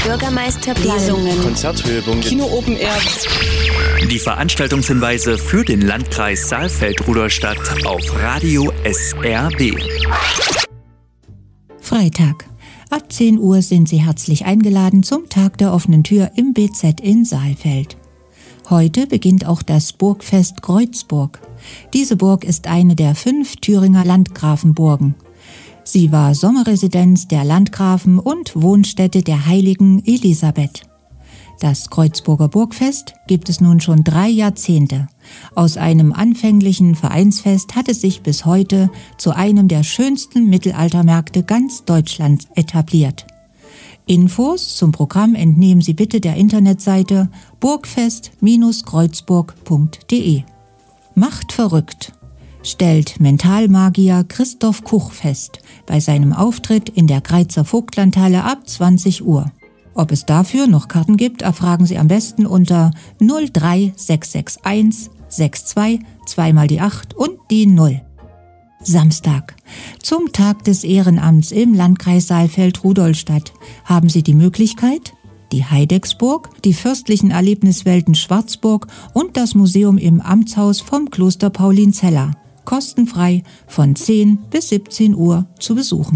Bürgermeisterplan, Lesungen, Konzerthöhepunkte, Kino Open Air. Die Veranstaltungshinweise für den Landkreis Saalfeld-Rudolstadt auf Radio SRW. Freitag. Ab 10 Uhr sind Sie herzlich eingeladen zum Tag der offenen Tür im BZ in Saalfeld. Heute beginnt auch das Burgfest Kreuzburg. Diese Burg ist eine der 5 Thüringer Landgrafenburgen. Sie war Sommerresidenz der Landgrafen und Wohnstätte der heiligen Elisabeth. Das Kreuzburger Burgfest gibt es nun schon 3 Jahrzehnte. Aus einem anfänglichen Vereinsfest hat es sich bis heute zu einem der schönsten Mittelaltermärkte ganz Deutschlands etabliert. Infos zum Programm entnehmen Sie bitte der Internetseite burgfest-kreuzburg.de. Macht verrückt, stellt Mentalmagier Christoph Kuch fest bei seinem Auftritt in der Greizer Vogtlandhalle ab 20 Uhr. Ob es dafür noch Karten gibt, erfragen Sie am besten unter 03661 62 2 mal die 8 und die 0. Samstag. Zum Tag des Ehrenamts im Landkreis Saalfeld-Rudolstadt haben Sie die Möglichkeit, die Heidecksburg, die fürstlichen Erlebniswelten Schwarzburg und das Museum im Amtshaus vom Kloster Paulinzella kostenfrei von 10 bis 17 Uhr zu besuchen.